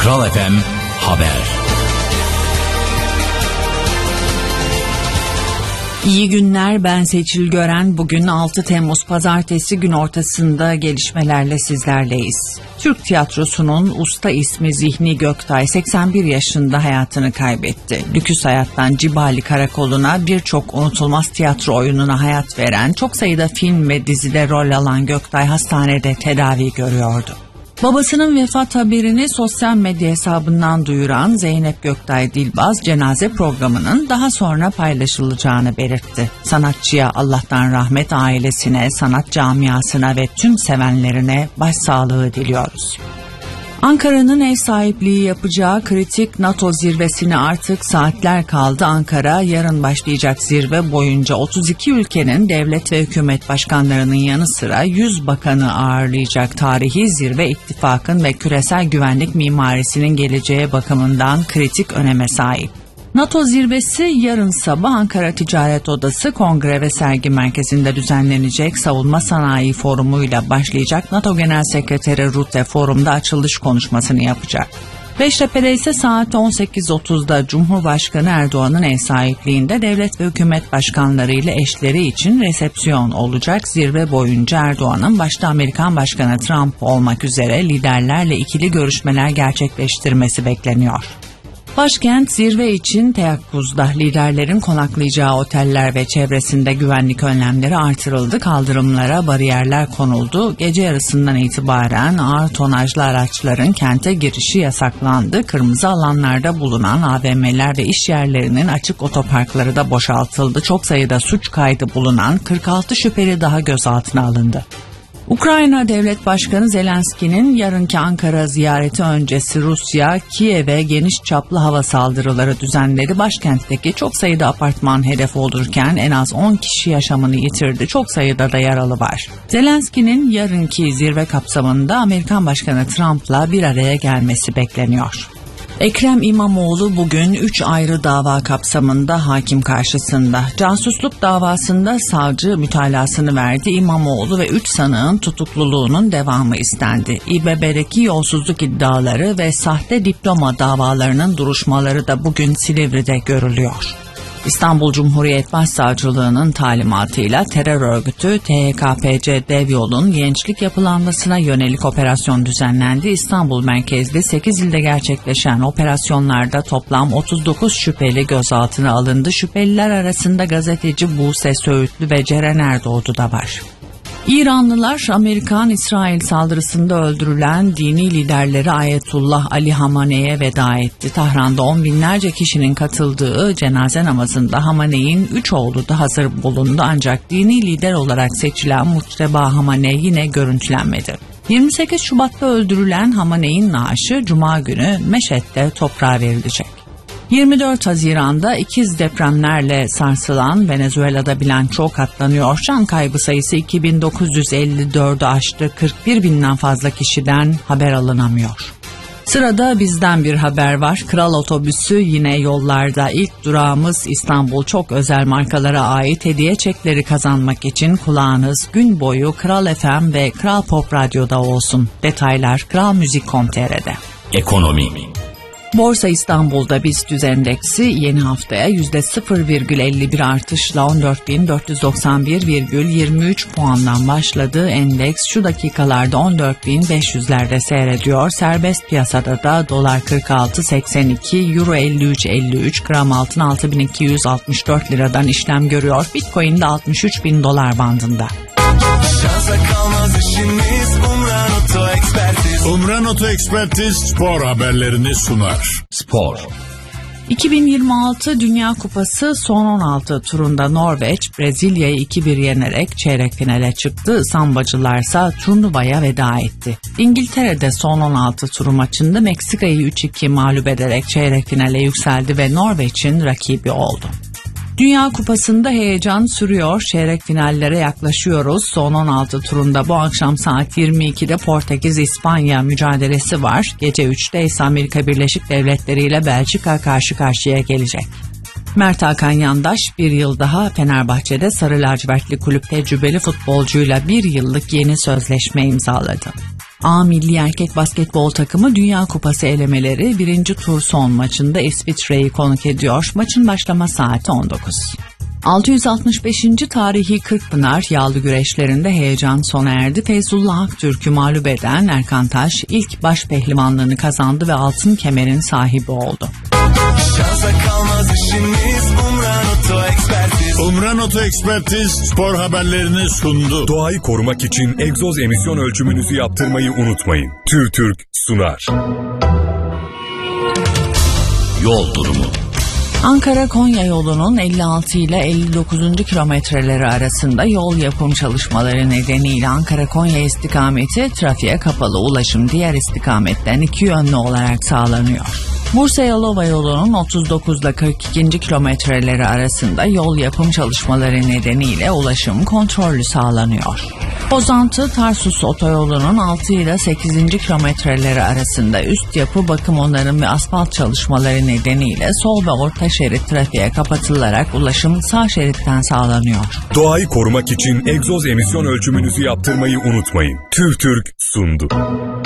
Kral FM Haber. İyi günler, ben Seçil Gören. Bugün 6 Temmuz Pazartesi, gün ortasında gelişmelerle sizlerleyiz. Türk tiyatrosunun usta ismi Zihni Göktay 81 yaşında hayatını kaybetti. Lüküs hayattan Cibali Karakolu'na birçok unutulmaz tiyatro oyununa hayat veren, çok sayıda film ve dizide rol alan Göktay hastanede tedavi görüyordu. Babasının vefat haberini sosyal medya hesabından duyuran Zeynep Göktay Dilbaz, cenaze programının daha sonra paylaşılacağını belirtti. Sanatçıya Allah'tan rahmet, ailesine, sanat camiasına ve tüm sevenlerine başsağlığı diliyoruz. Ankara'nın ev sahipliği yapacağı kritik NATO zirvesine artık saatler kaldı. Ankara, yarın başlayacak zirve boyunca 32 ülkenin devlet ve hükümet başkanlarının yanı sıra 100 bakanı ağırlayacak. Tarihi zirve, ittifakın ve küresel güvenlik mimarisinin geleceği bakımından kritik öneme sahip. NATO zirvesi yarın sabah Ankara Ticaret Odası Kongre ve Sergi Merkezi'nde düzenlenecek. Savunma Sanayi Forumu'yla başlayacak. NATO Genel Sekreteri Rutte forumda açılış konuşmasını yapacak. Beştepe'de ise saat 18.30'da Cumhurbaşkanı Erdoğan'ın ev sahipliğinde devlet ve hükümet başkanları ile eşleri için resepsiyon olacak. Zirve boyunca Erdoğan'ın başta Amerikan Başkanı Trump olmak üzere liderlerle ikili görüşmeler gerçekleştirmesi bekleniyor. Başkent zirve için teyakkuzda. Liderlerin konaklayacağı oteller ve çevresinde güvenlik önlemleri artırıldı. Kaldırımlara bariyerler konuldu. Gece yarısından itibaren ağır tonajlı araçların kente girişi yasaklandı. Kırmızı alanlarda bulunan AVM'ler ve iş yerlerinin açık otoparkları da boşaltıldı. Çok sayıda suç kaydı bulunan 46 şüpheli daha gözaltına alındı. Ukrayna Devlet Başkanı Zelenski'nin yarınki Ankara ziyareti öncesi Rusya, Kiev'e geniş çaplı hava saldırıları düzenledi. Başkentteki çok sayıda apartman hedef olurken en az 10 kişi yaşamını yitirdi. Çok sayıda da yaralı var. Zelenski'nin yarınki zirve kapsamında Amerikan Başkanı Trump'la bir araya gelmesi bekleniyor. Ekrem İmamoğlu bugün 3 ayrı dava kapsamında hakim karşısında. Casusluk davasında savcı mütalasını verdi. İmamoğlu ve 3 sanığın tutukluluğunun devamı istendi. İBB'deki yolsuzluk iddiaları ve sahte diploma davalarının duruşmaları da bugün Silivri'de görülüyor. İstanbul Cumhuriyet Başsavcılığı'nın talimatıyla terör örgütü THKPC Devyol'un gençlik yapılanmasına yönelik operasyon düzenlendi. İstanbul merkezli 8 ilde gerçekleşen operasyonlarda toplam 39 şüpheli gözaltına alındı. Şüpheliler arasında gazeteci Buse Söğütlü ve Ceren Erdoğdu da var. İranlılar Amerikan-İsrail saldırısında öldürülen dini liderleri Ayetullah Ali Hamaney'e veda etti. Tahran'da 10 binlerce kişinin katıldığı cenaze namazında Hamaney'in 3 oğlu da hazır bulundu, ancak dini lider olarak seçilen Mujteba Hamaney yine görüntülenmedi. 28 Şubat'ta öldürülen Hamaney'in naaşı Cuma günü Meşhed'de toprağa verilecek. 24 Haziran'da ikiz depremlerle sarsılan Venezuela'da bilanço katlanıyor. Can kaybı sayısı 2954'ü aştı. 41 binden fazla kişiden haber alınamıyor. Sırada bizden bir haber var. Kral Otobüsü yine yollarda. İlk durağımız İstanbul. Çok özel markalara ait hediye çekleri kazanmak için kulağınız gün boyu Kral FM ve Kral Pop Radyo'da olsun. Detaylar kralmuzik.com.tr'de. Ekonomi. Borsa İstanbul'da BIST endeksi yeni haftaya %0,51 artışla 14.491,23 puandan başladı. Endeks şu dakikalarda 14.500'lerde seyrediyor. Serbest piyasada da dolar 46.82, euro 53.53, gram altın 6.264 liradan işlem görüyor. Bitcoin de 63.000 dolar bandında. Şansa kalmaz işimiz Umran Oto Ekspertiz. Umran Oto Ekspertiz spor haberlerini sunar. Spor. 2026 Dünya Kupası son 16 turunda Norveç, Brezilya'yı 2-1 yenerek çeyrek finale çıktı. Sambacılarsa turnuvaya veda etti. İngiltere'de son 16 turu maçında Meksika'yı 3-2 mağlup ederek çeyrek finale yükseldi ve Norveç'in rakibi oldu. Dünya Kupası'nda heyecan sürüyor. Çeyrek finallere yaklaşıyoruz. Son 16 turunda bu akşam saat 22'de Portekiz-İspanya mücadelesi var. Gece 3'te ise Amerika Birleşik Devletleri ile Belçika karşı karşıya gelecek. Mert Hakan Yandaş bir yıl daha Fenerbahçe'de Sarı Lacivertli kulüp tecrübeli futbolcuyla bir yıllık yeni sözleşme imzaladı. A Milli Erkek Basketbol takımı Dünya Kupası elemeleri 1. tur son maçında İsviçre'yi konuk ediyor. Maçın başlama saati 19. 665. tarihi Kırkpınar yağlı güreşlerinde heyecan sona erdi. Feyzullah Aktürk'ü mağlup eden Erkan Taş ilk baş pehlivanlığını kazandı ve altın kemerin sahibi oldu. Şansa kalmaz işimiz Umran Oto Ekspertiz. Umran Oto Ekspertiz spor haberlerini sundu. Doğayı korumak için egzoz emisyon ölçümünüzü yaptırmayı unutmayın. TÜRTÜRK sunar. Yol durumu. Ankara-Konya yolunun 56 ile 59. kilometreleri arasında yol yapım çalışmaları nedeniyle Ankara-Konya istikameti trafiğe kapalı, ulaşım diğer istikametten iki yönlü olarak sağlanıyor. Bursa-Yalova yolunun 39 ile 42. kilometreleri arasında yol yapım çalışmaları nedeniyle ulaşım kontrollü sağlanıyor. Pozantı-Tarsus otoyolunun 6 ile 8. kilometreleri arasında üst yapı, bakım, onarım ve asfalt çalışmaları nedeniyle sol ve orta şerit trafiğe kapatılarak ulaşım sağ şeritten sağlanıyor. Doğayı korumak için egzoz emisyon ölçümünüzü yaptırmayı unutmayın. TÜRTÜRK sundu.